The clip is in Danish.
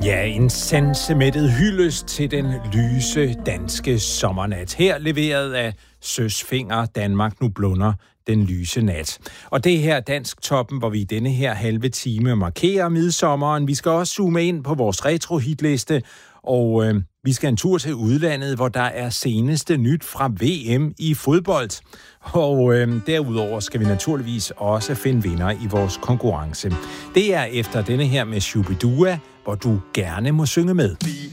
Ja, en sansemættet hyldest til den lyse danske sommernat. Her leveret af Søs Fenger, Danmark nu blunder den lyse nat. Og det her Dansk Toppen, hvor vi i denne her halve time markerer midsommeren. Vi skal også zoome ind på vores retro-hitliste, og vi skal en tur til udlandet, hvor der er seneste nyt fra VM i fodbold. Og derudover skal vi naturligvis også finde vinder i vores konkurrence. Det er efter denne her med Shubidua, hvor du gerne må synge med.